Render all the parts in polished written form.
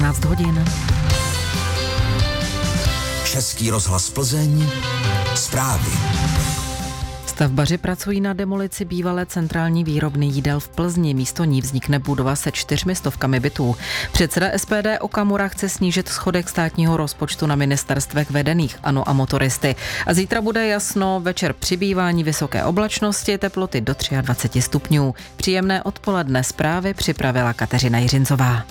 19 hodin. Český rozhlas Plzeň, zprávy. Stavbaři pracují na demolici bývalé centrální výrobny jídel v Plzni. Místo ní vznikne budova se 400 bytů. Předseda SPD Okamura chce snížit schodek státního rozpočtu na ministerstvech vedených ANO a Motoristy. A zítra bude jasno, večer přibývání vysoké oblačnosti, teploty do 23 stupňů. Příjemné odpoledne, zprávy připravila Kateřina Jiřinzová.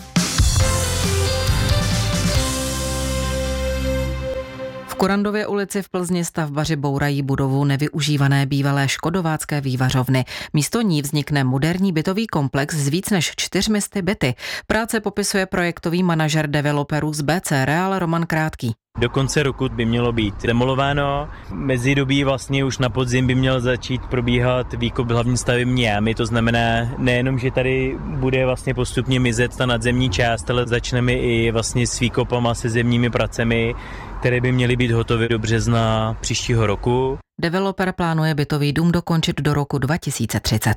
V Korandově ulici v Plzni stavbaři bourají budovu nevyužívané bývalé škodovácké vývařovny. Místo ní vznikne moderní bytový komplex s víc než 400 byty. Práce popisuje projektový manažer developerů z BC Real Roman Krátký. Do konce roku by mělo být demolováno. Mezidobí vlastně už na podzim by měl začít probíhat výkop hlavní stavební jámy. To znamená nejenom, že tady bude vlastně postupně mizet ta nadzemní část, ale začneme i vlastně s výkopama se zemními pracemi, které by měly být hotové do března příštího roku. Developer plánuje bytový dům dokončit do roku 2030.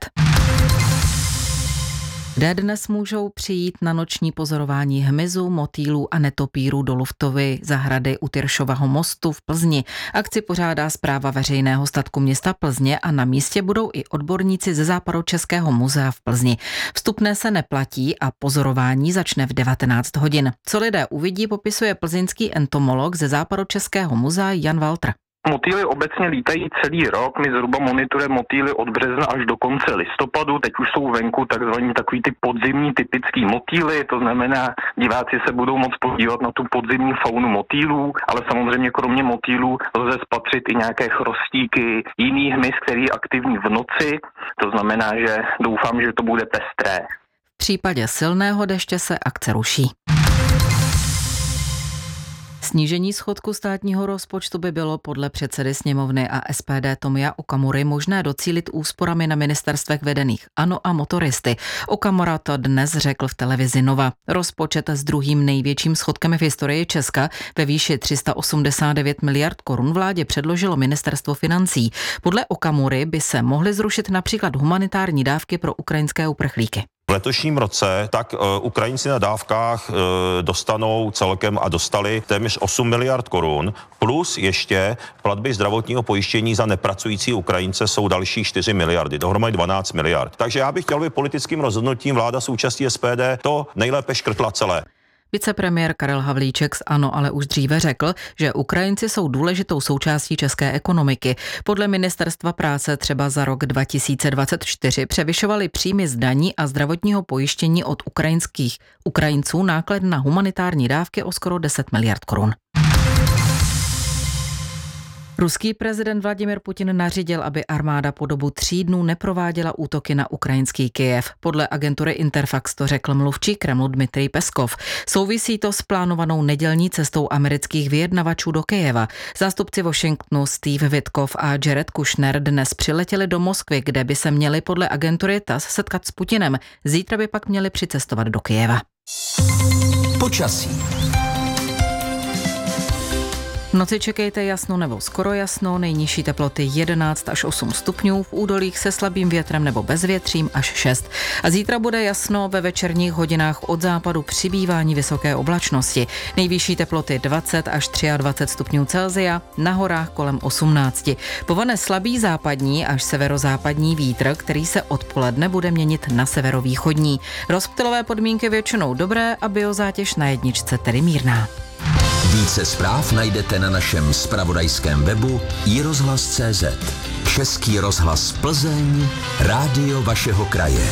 Kde dnes můžou přijít na noční pozorování hmyzu, motýlů a netopírů do Luftovy zahrady u Tyršového mostu v Plzni. Akci pořádá Správa veřejného statku města Plzně a na místě budou i odborníci ze Západočeského muzea v Plzni. Vstupné se neplatí a pozorování začne v 19 hodin. Co lidé uvidí, popisuje plzeňský entomolog ze Západočeského muzea Jan Walter. Motýly obecně lítají celý rok, my zhruba monitorujeme motýly od března až do konce listopadu, teď už jsou venku takzvaní takový ty podzimní typický motýly, to znamená, diváci se budou moct podívat na tu podzimní faunu motýlů, ale samozřejmě kromě motýlů lze spatřit i nějaké chrostíky, jiný hmyz, který je aktivní v noci, to znamená, že doufám, že to bude pestré. V případě silného deště se akce ruší. Snížení schodku státního rozpočtu by bylo podle předsedy sněmovny a SPD Tomia Okamury možné docílit úsporami na ministerstvech vedených ANO a Motoristy. Okamura to dnes řekl v televizi Nova. Rozpočet s druhým největším schodkem v historii Česka ve výši 389 miliard korun vládě předložilo ministerstvo financí. Podle Okamury by se mohly zrušit například humanitární dávky pro ukrajinské uprchlíky. V letošním roce tak Ukrajinci na dávkách dostanou celkem a dostali téměř 8 miliard korun, plus ještě platby zdravotního pojištění za nepracující Ukrajince jsou další 4 miliardy, dohromady 12 miliard. Takže já bych chtěl, aby politickým rozhodnutím vláda s účastí SPD to nejlépe škrtla celé. Vicepremiér Karel Havlíček z ANO ale už dříve řekl, že Ukrajinci jsou důležitou součástí české ekonomiky. Podle Ministerstva práce třeba za rok 2024 převyšovaly příjmy z daní a zdravotního pojištění od Ukrajinců náklad na humanitární dávky o skoro 10 miliard korun. Ruský prezident Vladimir Putin nařídil, aby armáda po dobu 3 dnů neprováděla útoky na ukrajinský Kyjev. Podle agentury Interfax to řekl mluvčí Kremlu Dmitrij Peskov. Souvisí to s plánovanou nedělní cestou amerických vyjednavačů do Kyjeva. Zástupci Washingtonu Steve Witkoff a Jared Kushner dnes přiletěli do Moskvy, kde by se měli podle agentury TASS setkat s Putinem. Zítra by pak měli přicestovat do Kyjeva. Počasí. V noci čekejte jasno nebo skoro jasno, nejnižší teploty 11 až 8 stupňů, v údolích se slabým větrem nebo bezvětřím až 6. A zítra bude jasno, ve večerních hodinách od západu přibývání vysoké oblačnosti. Nejvyšší teploty 20 až 23 stupňů Celsia, na horách kolem 18. Povane slabý západní až severozápadní vítr, který se odpoledne bude měnit na severovýchodní. Rozptylové podmínky většinou dobré a biozátěž na jedničce tedy mírná. Více zpráv najdete na našem zpravodajském webu iRozhlas.cz. Český rozhlas Plzeň, rádio vašeho kraje.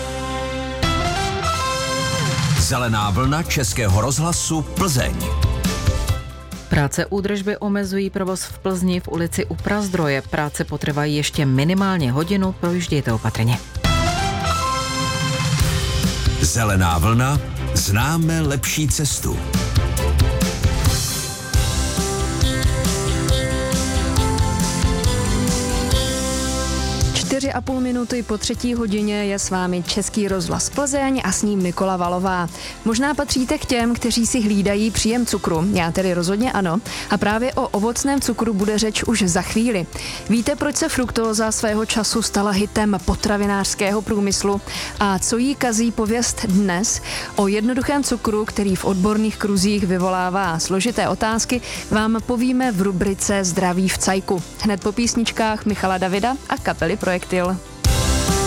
Zelená vlna Českého rozhlasu Plzeň. Práce údržby omezují provoz v Plzni v ulici u Prazdroje. Práce potrvají ještě minimálně hodinu, projíždějte opatrně. Zelená vlna, známe lepší cestu. 4,5 minuty po 3:00 je s vámi Český rozhlas Plzeň a s ním Nikola Valová. Možná patříte k těm, kteří si hlídají příjem cukru, já tedy rozhodně ano, a právě o ovocném cukru bude řeč už za chvíli. Víte, proč se fruktóza svého času stala hitem potravinářského průmyslu a co jí kazí pověst dnes? O jednoduchém cukru, který v odborných kruzích vyvolává složité otázky, vám povíme v rubrice Zdraví v cajku. Hned po písničkách Michala Davida a kapely Projektil.